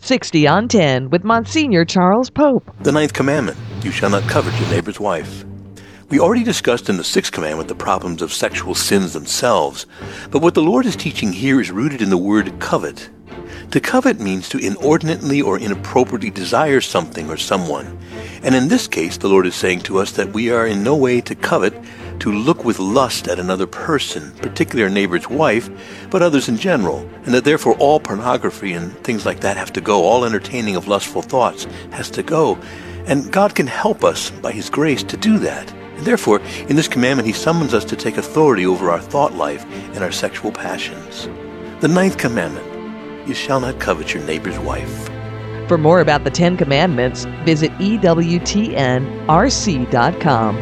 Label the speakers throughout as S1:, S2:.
S1: 60 on 10 with Monsignor Charles Pope.
S2: The ninth commandment, you shall not covet your neighbor's wife. We already discussed in the sixth commandment the problems of sexual sins themselves, but what the Lord is teaching here is rooted in the word covet. To covet means to inordinately or inappropriately desire something or someone. And in this case, the Lord is saying to us that we are in no way to covet, to look with lust at another person, particularly our neighbor's wife, but others in general, and that therefore all pornography and things like that have to go, all entertaining of lustful thoughts has to go. And God can help us by His grace to do that. And therefore, in this commandment, He summons us to take authority over our thought life and our sexual passions. The ninth commandment, you shall not covet your neighbor's wife.
S1: For more about the 10 Commandments, visit EWTNRC.com.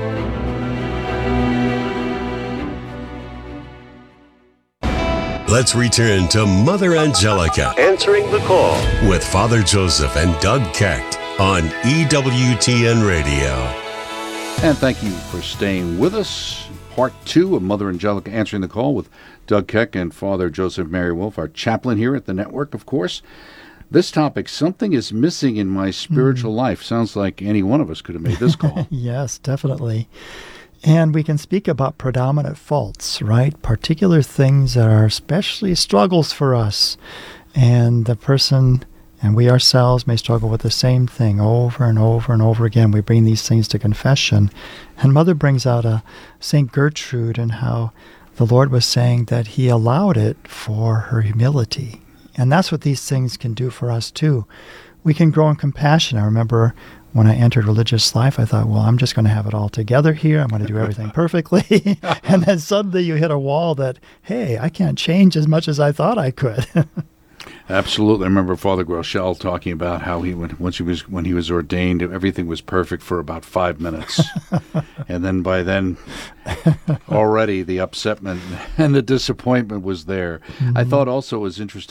S3: Let's return to Mother Angelica
S4: Answering the Call
S3: with Father Joseph and Doug Keck on EWTN Radio.
S5: And thank you for staying with us. Part 2 of Mother Angelica Answering the Call with Doug Keck and Father Joseph Mary Wolf, our chaplain here at the network, of course. This topic, something is missing in my spiritual life. Sounds like any one of us could have made this call.
S6: Yes, definitely. And we can speak about predominant faults, right? Particular things that are especially struggles for us. And the person and we ourselves may struggle with the same thing over and over and over again. We bring these things to confession. And Mother brings out a St. Gertrude and how the Lord was saying that He allowed it for her humility. And that's what these things can do for us too. We can grow in compassion. I remember when I entered religious life, I thought, well, I'm just going to have it all together here. I'm going to do everything perfectly. And then suddenly you hit a wall that, hey, I can't change as much as I thought I could.
S5: Absolutely. I remember Father Groeschel talking about how when he was ordained, everything was perfect for about 5 minutes. And then by then, already the upsetment and the disappointment was there. Mm-hmm. I thought also it was interesting